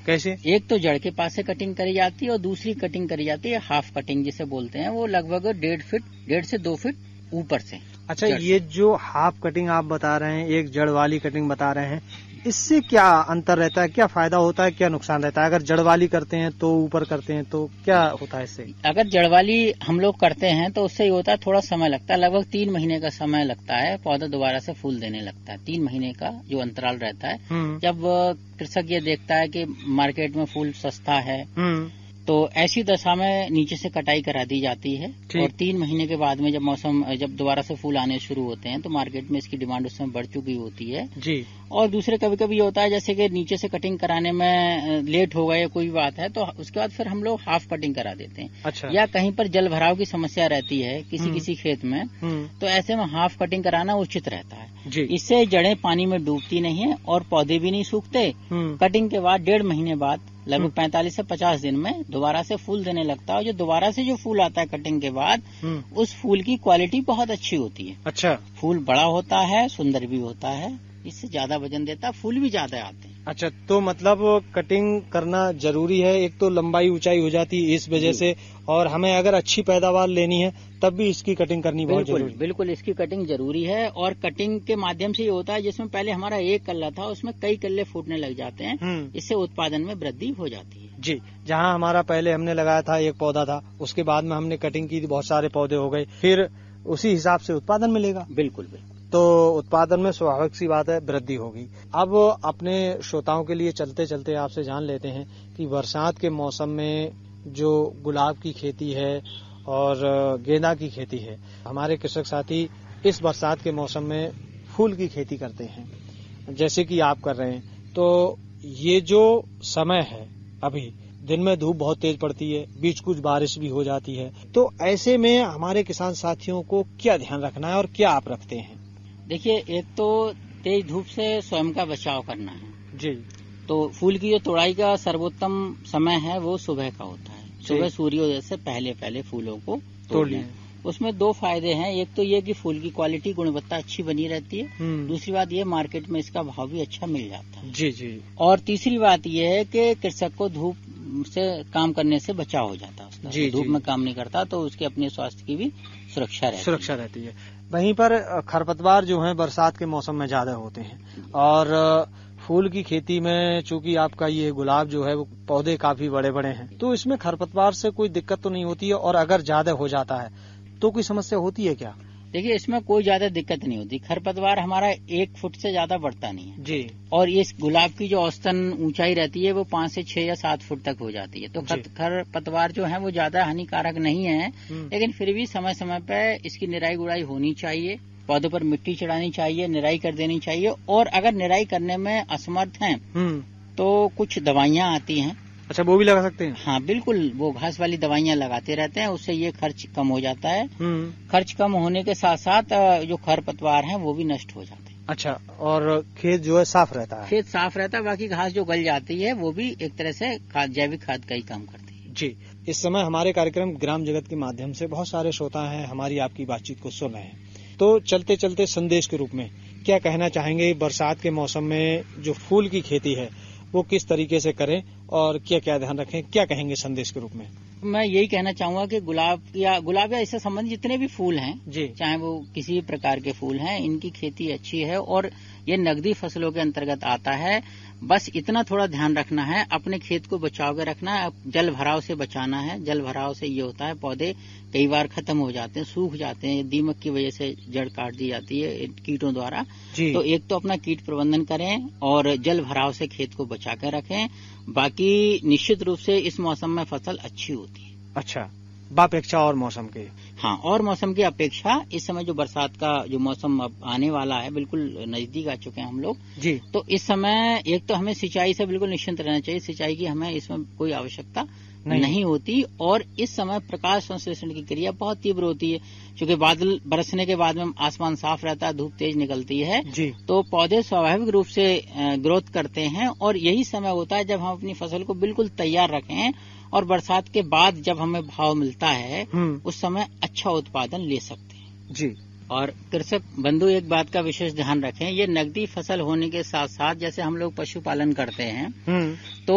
कैसे? एक तो जड़ के पास से कटिंग करी जाती है और दूसरी कटिंग करी जाती है हाफ कटिंग जिसे बोलते हैं, वो लगभग 1.5 से 2 फीट ऊपर से। अच्छा, ये जो हाफ कटिंग आप बता रहे हैं, एक जड़ वाली कटिंग बता रहे हैं, इससे क्या अंतर रहता है, क्या फायदा होता है, क्या नुकसान रहता है? अगर जड़ वाली करते हैं तो ऊपर करते हैं तो क्या होता है इससे? अगर जड़ वाली हम लोग करते हैं तो उससे ये होता है, थोड़ा समय लगता है, लगभग 3 महीने का समय लगता है, पौधा दोबारा से फूल देने लगता है। 3 महीने का जो अंतराल रहता है। जब कृषक ये देखता है कि मार्केट में फूल सस्ता है तो ऐसी दशा में नीचे से कटाई करा दी जाती है और 3 महीने के बाद में जब दोबारा से फूल आने शुरू होते हैं तो मार्केट में इसकी डिमांड उस समय बढ़ चुकी होती है जी। और दूसरे कभी कभी ये होता है जैसे कि नीचे से कटिंग कराने में लेट हो गए या कोई बात है तो उसके बाद फिर हम लोग हाफ कटिंग करा देते हैं। अच्छा। या कहीं पर जल भराव की समस्या रहती है किसी खेत में तो ऐसे में हाफ कटिंग कराना उचित रहता है जी। इससे जड़ें पानी में डूबती नहीं है और पौधे भी नहीं सूखते। कटिंग के बाद 1.5 महीने बाद लगभग 45 से 50 दिन में दोबारा से फूल देने लगता है और जो दोबारा से जो फूल आता है कटिंग के बाद उस फूल की क्वालिटी बहुत अच्छी होती है। अच्छा। फूल बड़ा होता है, सुंदर भी होता है, इससे ज्यादा वजन देता है, फूल भी ज्यादा आते हैं। अच्छा, तो मतलब कटिंग करना जरूरी है, एक तो लंबाई ऊंचाई हो जाती है इस वजह से, और हमें अगर अच्छी पैदावार लेनी है तब भी इसकी कटिंग करनी बहुत जरूरी है। बिल्कुल इसकी कटिंग जरूरी है और कटिंग के माध्यम से ये होता है जिसमें पहले हमारा एक कल्ला था उसमें कई कल्ले फूटने लग जाते हैं, इससे उत्पादन में वृद्धि हो जाती है। जी, जहाँ हमारा पहले हमने लगाया था एक पौधा था, उसके बाद में हमने कटिंग की, बहुत सारे पौधे हो गए, फिर उसी हिसाब से उत्पादन मिलेगा। बिल्कुल। तो उत्पादन में स्वाभाविक सी बात है वृद्धि होगी। अब अपने श्रोताओं के लिए चलते चलते आपसे जान लेते हैं कि बरसात के मौसम में जो गुलाब की खेती है और गेंदा की खेती है, हमारे कृषक साथी इस बरसात के मौसम में फूल की खेती करते हैं जैसे कि आप कर रहे हैं, तो ये जो समय है अभी दिन में धूप बहुत तेज पड़ती है, बीच कुछ बारिश भी हो जाती है, तो ऐसे में हमारे किसान साथियों को क्या ध्यान रखना है और क्या आप रखते हैं? देखिए, एक तो तेज धूप से स्वयं का बचाव करना है जी। तो फूल की जो तोड़ाई का सर्वोत्तम समय है वो सुबह का होता है। सुबह सूर्योदय से पहले फूलों को तोड़ लें। उसमें 2 फायदे हैं, एक तो ये कि फूल की क्वालिटी गुणवत्ता अच्छी बनी रहती है, दूसरी बात ये मार्केट में इसका भाव भी अच्छा मिल जाता है। जी जी। और तीसरी बात ये है कि कृषक को धूप से काम करने से बचाव हो जाता है उसका। जी, धूप में काम नहीं करता तो उसके अपने स्वास्थ्य की भी सुरक्षा रहती है। वहीं पर खरपतवार जो है बरसात के मौसम में ज्यादा होते हैं और फूल की खेती में चूंकि आपका ये गुलाब जो है वो पौधे काफी बड़े बड़े हैं, तो इसमें खरपतवार से कोई दिक्कत तो नहीं होती है, और अगर ज्यादा हो जाता है तो कोई समस्या होती है क्या? देखिए, इसमें कोई ज्यादा दिक्कत नहीं होती। खरपतवार हमारा 1 फुट से ज्यादा बढ़ता नहीं है जी, और इस गुलाब की जो औसतन ऊंचाई रहती है वो 5 से 6 या 7 फुट तक हो जाती है। तो खरपतवार जो है वो ज्यादा हानिकारक नहीं है, लेकिन फिर भी समय समय पर इसकी निराई गुड़ाई होनी चाहिए, पौधों पर मिट्टी चढ़ानी चाहिए, निराई कर देनी चाहिए, और अगर निराई करने में असमर्थ हैं तो कुछ दवाइयां आती हैं। अच्छा, वो भी लगा सकते हैं? हाँ बिल्कुल, वो घास वाली दवाइयां लगाते रहते हैं, उससे ये खर्च कम हो जाता है। खर्च कम होने के साथ साथ जो खरपतवार हैं वो भी नष्ट हो जाते हैं। अच्छा, और खेत जो है साफ रहता है? खेत साफ रहता है, बाकी घास जो गल जाती है वो भी एक तरह से जैविक खाद का ही काम करती है। जी, इस समय हमारे कार्यक्रम ग्राम जगत के माध्यम से बहुत सारे श्रोता हैं हमारी आपकी बातचीत को सुन रहे हैं, तो चलते चलते संदेश के रूप में क्या कहना चाहेंगे? बरसात के मौसम में जो फूल की खेती है वो किस तरीके से करें और क्या क्या ध्यान रखें, क्या कहेंगे संदेश के रूप में? मैं यही कहना चाहूंगा कि गुलाब या इससे संबंधित जितने भी फूल हैं जी, चाहे वो किसी भी प्रकार के फूल हैं, इनकी खेती अच्छी है और ये नगदी फसलों के अंतर्गत आता है। बस इतना थोड़ा ध्यान रखना है, अपने खेत को बचाव के रखना है, जल भराव से बचाना है। जल भराव से ये होता है पौधे कई बार खत्म हो जाते हैं, सूख जाते हैं, दीमक की वजह से जड़ काट दी जाती है कीटों द्वारा। तो एक तो अपना कीट प्रबंधन करें और जल भराव से खेत को बचा कर रखें। बाकी निश्चित रूप से इस मौसम में फसल अच्छी होती है। अच्छा, बापेक्षा और मौसम के? हाँ, और मौसम की अपेक्षा इस समय जो बरसात का जो मौसम अब आने वाला है, बिल्कुल नजदीक आ चुके हैं हम लोग जी, तो इस समय एक तो हमें सिंचाई से बिल्कुल निश्चिंत रहना चाहिए, सिंचाई की हमें इसमें कोई आवश्यकता नहीं होती। और इस समय प्रकाश संश्लेषण की क्रिया बहुत तीव्र होती है, क्योंकि बादल बरसने के बाद में आसमान साफ रहता है, धूप तेज निकलती है जी, तो पौधे स्वाभाविक रूप से ग्रोथ करते हैं और यही समय होता है जब हम अपनी फसल को बिल्कुल तैयार रखें और बरसात के बाद जब हमें भाव मिलता है उस समय अच्छा उत्पादन ले सकते हैं जी। और कृषक बंधु एक बात का विशेष ध्यान रखें, ये नगदी फसल होने के साथ साथ जैसे हम लोग पशुपालन करते हैं तो